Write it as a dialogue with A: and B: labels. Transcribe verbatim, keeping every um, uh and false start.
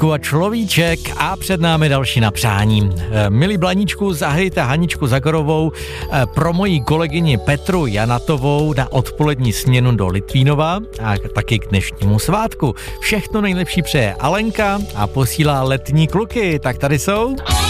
A: Vašku a Človíček a před námi další na přání. Milí Blaníčku, zahrajte Haničku Zagorovou pro moji kolegyni Petru Janatovou na odpolední směnu do Litvínova a taky k dnešnímu svátku. Všechno nejlepší přeje Alenka a posílá letní kluky. Tak tady jsou.